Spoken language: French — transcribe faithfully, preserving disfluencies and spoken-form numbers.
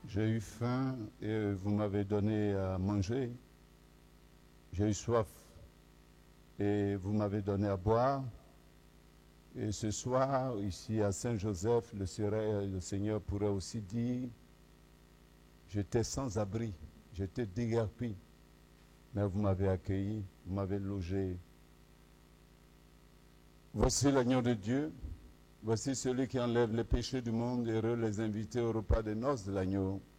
J'ai eu faim et vous m'avez donné à manger. J'ai eu soif et vous m'avez donné à boire. Et ce soir, ici à Saint-Joseph, le, le Seigneur pourrait aussi dire, j'étais sans abri, j'étais déguerpi, mais vous m'avez accueilli, vous m'avez logé. Voici l'agneau de Dieu, voici celui qui enlève les péchés du monde, heureux les invités au repas des noces de l'agneau.